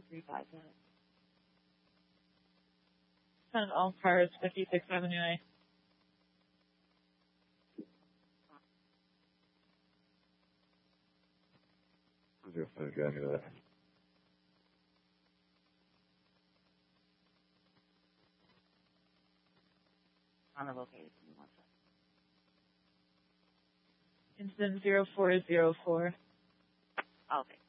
35 minutes. Send all cars 56 Avenue A. On the location. Incident 0404. Okay.